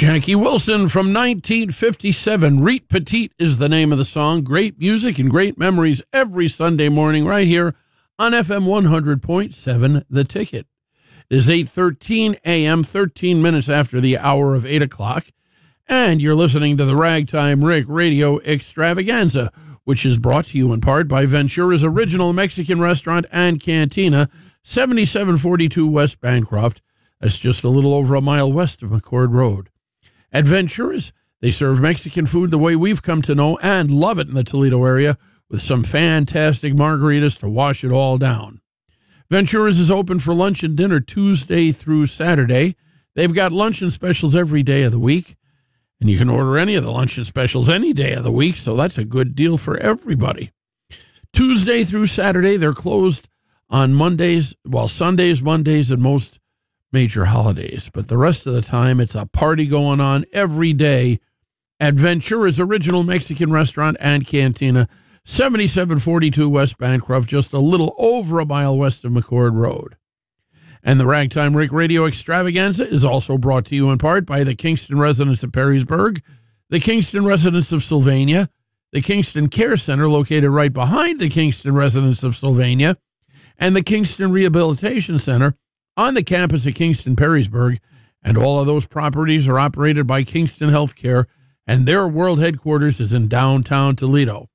Jackie Wilson from 1957. Reet Petite is the name of the song. Great music and great memories every Sunday morning right here on FM 100.7 The Ticket. It is 8:13 a.m., 13 minutes after the hour of 8 o'clock, and you're listening to the Ragtime Rick Radio Extravaganza, which is brought to you in part by Ventura's Original Mexican Restaurant and Cantina, 7742 West Bancroft. That's just a little over a mile west of McCord Road. At Ventura's, they serve Mexican food the way we've come to know and love it in the Toledo area, with some fantastic margaritas to wash it all down. Ventura's is open for lunch and dinner Tuesday through Saturday. They've got luncheon specials every day of the week, and you can order any of the luncheon specials any day of the week, so that's a good deal for everybody. Tuesday through Saturday, they're closed on Mondays, Sundays, Mondays, and most major holidays, but the rest of the time it's a party going on every day at Ventura's Original Mexican Restaurant and Cantina, 7742 West Bancroft, just a little over a mile west of McCord Road. And the Ragtime Rick Radio Extravaganza is also brought to you in part by the Kingston residents of Perrysburg, the Kingston residents of Sylvania, the Kingston Care Center located right behind the Kingston residents of Sylvania, and the Kingston Rehabilitation Center on the campus of Kingston Perrysburg, and all of those properties are operated by Kingston Healthcare, and their world headquarters is in downtown Toledo.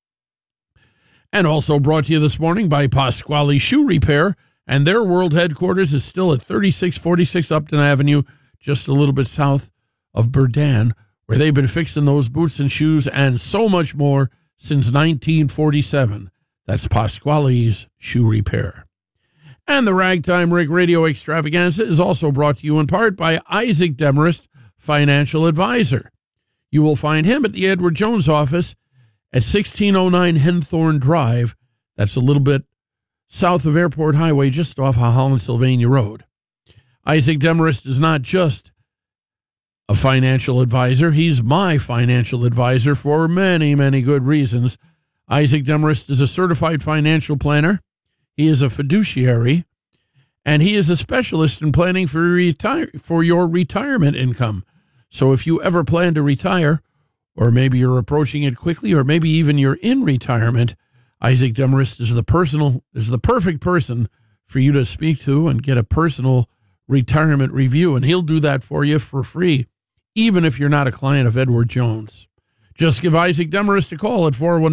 And also brought to you this morning by Pasquale Shoe Repair, and their world headquarters is still at 3646 Upton Avenue, just a little bit south of Burdan, where they've been fixing those boots and shoes and so much more since 1947. That's Pasquale's Shoe Repair. And the Ragtime Rick Radio Extravaganza is also brought to you in part by Isaac Demarest, Financial Advisor. You will find him at the Edward Jones office at 1609 Henthorne Drive. That's a little bit south of Airport Highway, just off Holland-Sylvania Road. Isaac Demarest is not just a financial advisor. He's my financial advisor for many, many good reasons. Isaac Demarest is a certified financial planner. He is a fiduciary, and he is a specialist in planning for your retirement income. So if you ever plan to retire, or maybe you're approaching it quickly, or maybe even you're in retirement, Isaac Demarest is the perfect person for you to speak to and get a personal retirement review, and he'll do that for you for free, even if you're not a client of Edward Jones. Just give Isaac Demarest a call at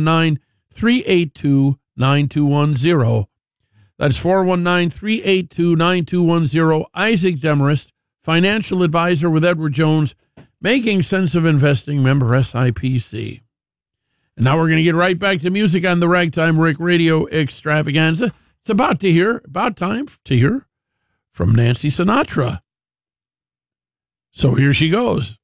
419-382-9210. That's 419-382-9210. Isaac Demarest, financial advisor with Edward Jones, making sense of investing, member SIPC. And now we're going to get right back to music on the Ragtime Rick Radio Extravaganza. It's about time to hear from Nancy Sinatra. So here she goes.